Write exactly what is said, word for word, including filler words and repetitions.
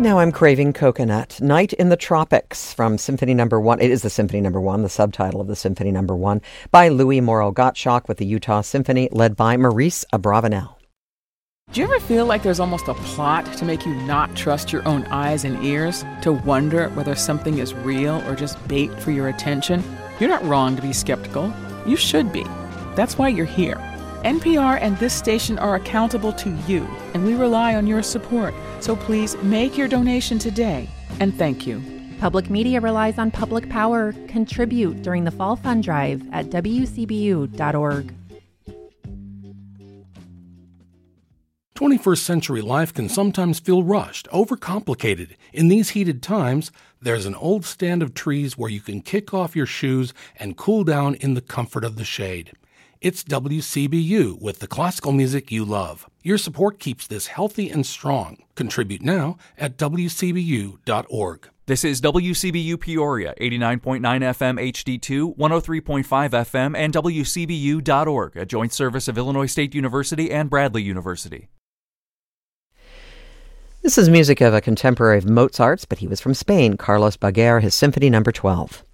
Now I'm craving coconut. Night in the Tropics from Symphony Number One. It is the Symphony Number One, the subtitle of the Symphony Number One, by Louis Morrow Gottschalk with the Utah Symphony, led by Maurice Abravanel. Do you ever feel like there's almost a plot to make you not trust your own eyes and ears? To wonder whether something is real or just bait for your attention? You're not wrong to be skeptical. You should be. That's why you're here. N P R and this station are accountable to you, and we rely on your support. So please make your donation today, and thank you. Public media relies on public power. Contribute during the fall fund drive at W C B U dot org. twenty-first century life can sometimes feel rushed, overcomplicated. In these heated times, there's an old stand of trees where you can kick off your shoes and cool down in the comfort of the shade. It's W C B U with the classical music you love. Your support keeps this healthy and strong. Contribute now at W C B U dot org. This is W C B U Peoria, eighty-nine point nine F M H D two, one oh three point five F M, and W C B U dot org, a joint service of Illinois State University and Bradley University. This is music of a contemporary of Mozart's, but he was from Spain, Carlos Baguer, his Symphony Number twelve.